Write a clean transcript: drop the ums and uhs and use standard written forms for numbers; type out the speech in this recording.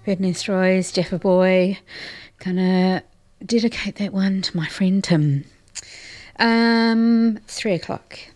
Red Nest Rose, Jaffa Boy. Gonna dedicate that one to my friend Tim. 3 o'clock.